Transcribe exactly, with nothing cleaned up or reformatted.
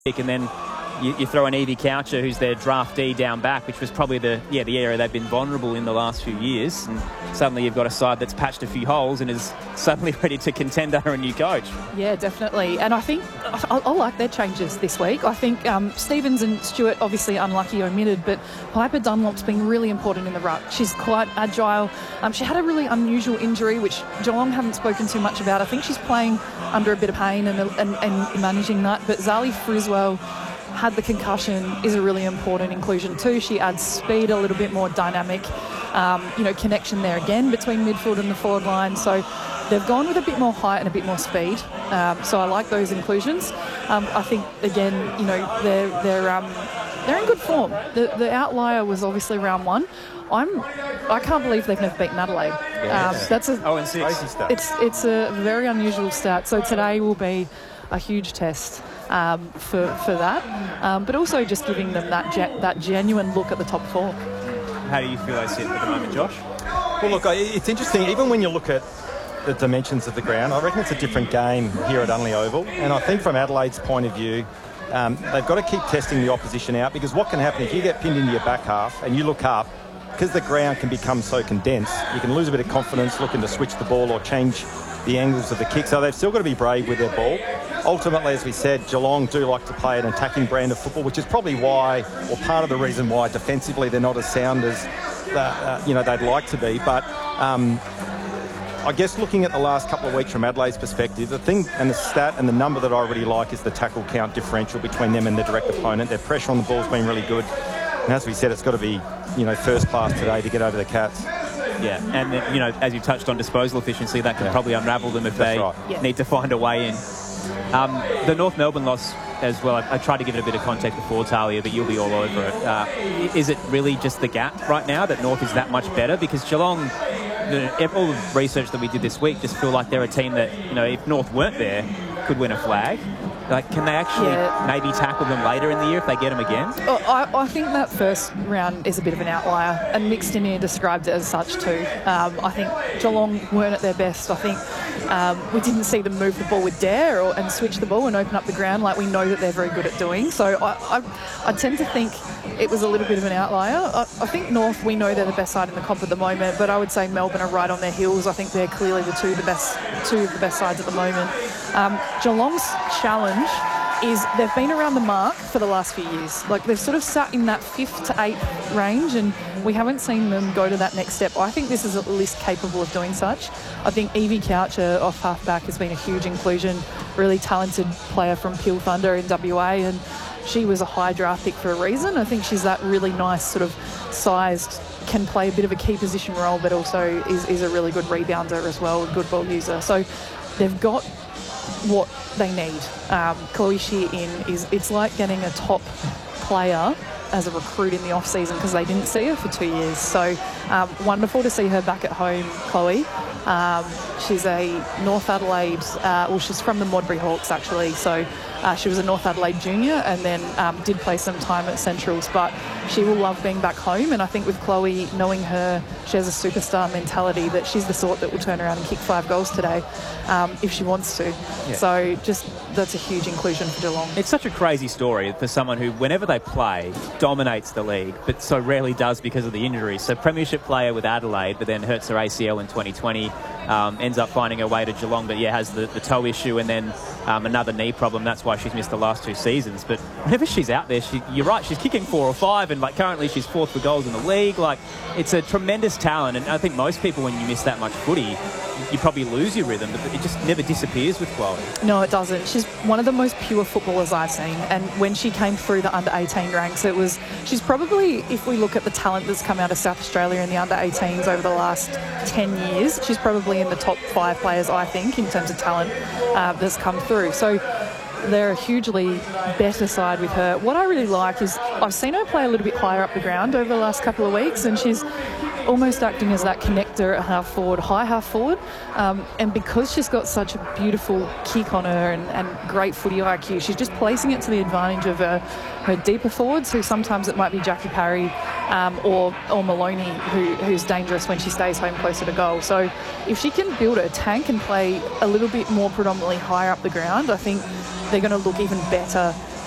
pick, and then you, you throw an Evie Coucher, who's their draftee down back, which was probably the yeah the area they've been vulnerable in the last few years. And suddenly you've got a side that's patched a few holes and is suddenly ready to contend under a new coach. Yeah, definitely. And I think I, I like their changes this week. I think um, Stevens and Stewart, obviously unlucky, omitted, but Piper Dunlop's been really important in the ruck. She's quite agile. Um, she had a really unusual injury, which Geelong haven't spoken too much about. I think she's playing under a bit of pain and, and, and managing that. But Zali Friswell had the concussion, is a really important inclusion too. She adds speed, a little bit more dynamic, um, you know, connection there again between midfield and the forward line. So they've gone with a bit more height and a bit more speed. Um, so I like those inclusions. Um, I think again, you know, they're they're um, they're in good form. The the outlier was obviously round one. I'm I can't believe they've never beaten Adelaide. Yes. Um, that's a oh and six. It's it's a very unusual stat. So today will be a huge test um, for for that, um, but also just giving them that ge- that genuine look at the top four. How do you feel they sit at the moment, Josh? Well, look, it's interesting. Even when you look at the dimensions of the ground, I reckon it's a different game here at Unley Oval. And I think from Adelaide's point of view, um, they've got to keep testing the opposition out, because what can happen if you get pinned into your back half and you look up, because the ground can become so condensed, you can lose a bit of confidence looking to switch the ball or change the angles of the kick. So they've still got to be brave with their ball. Ultimately, as we said, Geelong do like to play an attacking brand of football, which is probably why, or part of the reason why defensively they're not as sound as uh, uh, you know they'd like to be. But um, I guess looking at the last couple of weeks from Adelaide's perspective, the thing and the stat and the number that I really like is the tackle count differential between them and their direct opponent. Their pressure on the ball's been really good. And as we said, it's got to be, you know, first class today to get over the Cats. Yeah, and then, you know, as you touched on disposal efficiency, that can yeah. probably unravel them if That's they right. yeah. need to find a way in. Um, the North Melbourne loss as well, I, I tried to give it a bit of context before, Talia, but you'll be all over it. Uh, is it really just the gap right now that North is that much better? Because Geelong, the, all the research that we did this week just feel like they're a team that, you know, if North weren't there, could win a flag. Like, can they actually yeah. maybe tackle them later in the year if they get them again? Oh, I, I think that first round is a bit of an outlier, and Mixed in here described it as such too. Um, I think Geelong weren't at their best. I think um, we didn't see them move the ball with dare or, and switch the ball and open up the ground like we know that they're very good at doing. So I, I, I tend to think it was a little bit of an outlier. I, I think North, we know they're the best side in the comp at the moment, but I would say Melbourne are right on their heels. I think they're clearly the two the best two of the best sides at the moment. Um, Geelong's challenge is they've been around the mark for the last few years. Like, they've sort of sat in that fifth to eighth range, and we haven't seen them go to that next step. I think this is at least capable of doing such. I think Evie Coucher off half-back has been a huge inclusion, really talented player from Peel Thunder in W A, and she was a high draft pick for a reason. I think she's that really nice sort of sized, can play a bit of a key position role, but also is, is a really good rebounder as well, a good ball user. So they've got what they need. Um, Chloe Shear in is, it's like getting a top player as a recruit in the off season, because they didn't see her for two years. So um, wonderful to see her back at home, Chloe. Um, she's a North Adelaide, uh, well, she's from the Modbury Hawks actually. So uh, she was a North Adelaide junior and then um, did play some time at Centrals, but she will love being back home. And I think with Chloe, knowing her, she has a superstar mentality that she's the sort that will turn around and kick five goals today um, if she wants to. Yeah. So just, that's a huge inclusion for Geelong. It's such a crazy story for someone who, whenever they play, dominates the league, but so rarely does because of the injuries. So premiership player with Adelaide, but then hurts her A C L in twenty twenty, um, ends up finding her way to Geelong, but yeah, has the, the toe issue and then um, another knee problem. That's why she's missed the last two seasons. But whenever she's out there, she, you're right, she's kicking four or five, and like currently she's fourth for goals in the league. Like, it's a tremendous talent, and I think most people, when you miss that much footy, you probably lose your rhythm, but it just never disappears with Chloe. No, it doesn't. She's one of the most pure footballers I've seen, and when she came through the under eighteen ranks, it was, she's probably, if we look at the talent that's come out of South Australia in the under eighteens over the last ten years, she's probably in the top five players, I think, in terms of talent uh, that's come through. So they're a hugely better side with her. What I really like is I've seen her play a little bit higher up the ground over the last couple of weeks, and she's almost acting as that connector at half forward, high half forward. Um, and because she's got such a beautiful kick on her and, and great footy I Q, she's just placing it to the advantage of her, her deeper forwards, who sometimes it might be Jackie Parry um, or, or Maloney, who, who's dangerous when she stays home closer to goal. So if she can build a tank and play a little bit more predominantly higher up the ground, I think they're going to look even better